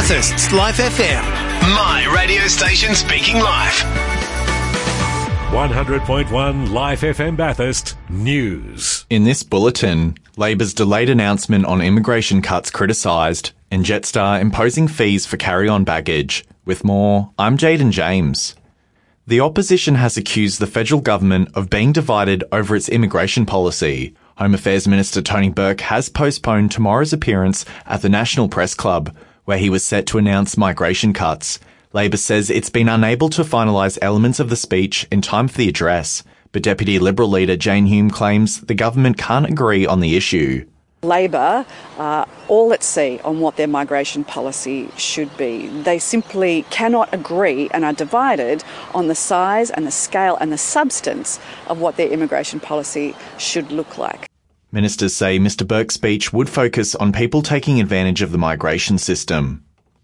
Bathurst's Life FM. My radio station speaking live. 100.1 Life FM Bathurst News. In this bulletin, Labor's delayed announcement on immigration cuts criticised and Jetstar imposing fees for carry-on baggage. With more, I'm Jaden James. The opposition has accused the federal government of being divided over its immigration policy. Home Affairs Minister Tony Burke has postponed tomorrow's appearance at the National Press Club, where he was set to announce migration cuts. Labor says it's been unable to finalise elements of the speech in time for the address, but Deputy Liberal leader Jane Hume claims the government can't agree on the issue. Labor are all at sea on what their migration policy should be. They simply cannot agree and are divided on the size and the scale and the substance of what their immigration policy should look like. Ministers say Mr Burke's speech would focus on people taking advantage of the migration system.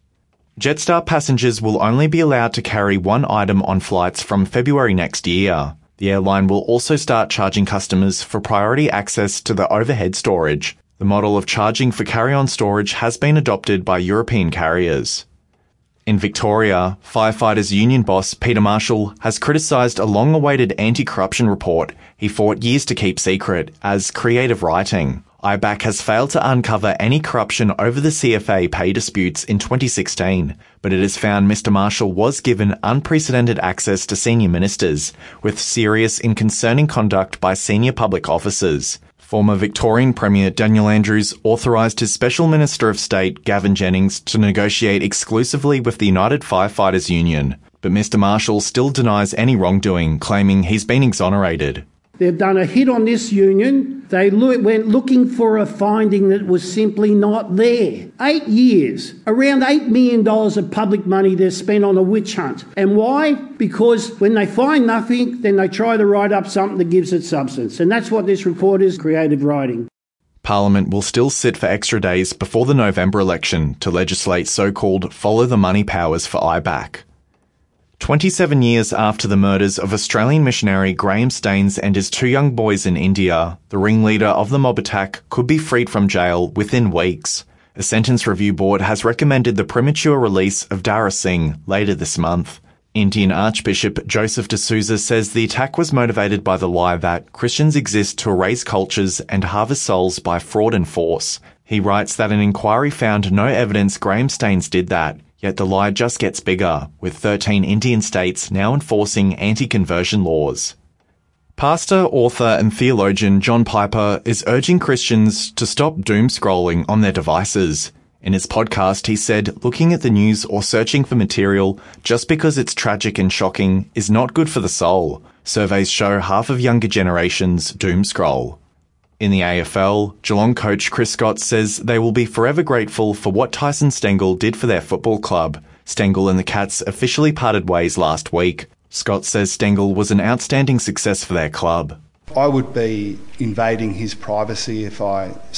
Jetstar passengers will only be allowed to carry one item on flights from February next year. The airline will also start charging customers for priority access to the overhead storage. The model of charging for carry-on storage has been adopted by European carriers. In Victoria, Firefighters Union boss Peter Marshall has criticised a long-awaited anti-corruption report he fought years to keep secret as creative writing. IBAC has failed to uncover any corruption over the CFA pay disputes in 2016, but it has found Mr Marshall was given unprecedented access to senior ministers, with serious and concerning conduct by senior public officers. Former Victorian Premier Daniel Andrews authorised his Special Minister of State, Gavin Jennings, to negotiate exclusively with the United Firefighters Union. But Mr Marshall still denies any wrongdoing, claiming he's been exonerated. They've done a hit on this union. They went looking for a finding that was simply not there. 8 years, around $8 million of public money they've spent on a witch hunt. And why? Because when they find nothing, then they try to write up something that gives it substance. And that's what this report is, creative writing. Parliament will still sit for extra days before the November election to legislate so-called follow-the-money powers for IBAC. 27 years after the murders of Australian missionary Graham Staines and his two young boys in India, the ringleader of the mob attack could be freed from jail within weeks. A Sentence Review Board has recommended the premature release of Dara Singh later this month. Indian Archbishop Joseph D'Souza says the attack was motivated by the lie that Christians exist to erase cultures and harvest souls by fraud and force. He writes that an inquiry found no evidence Graham Staines did that. Yet the lie just gets bigger, with 13 Indian states now enforcing anti-conversion laws. Pastor, author and theologian John Piper is urging Christians to stop doom scrolling on their devices. In his podcast, he said looking at the news or searching for material just because it's tragic and shocking is not good for the soul. Surveys show half of younger generations doom scroll. In the AFL, Geelong coach Chris Scott says they will be forever grateful for what Tyson Stengel did for their football club. Stengel and the Cats officially parted ways last week. Scott says Stengel was an outstanding success for their club. I would be invading his privacy if I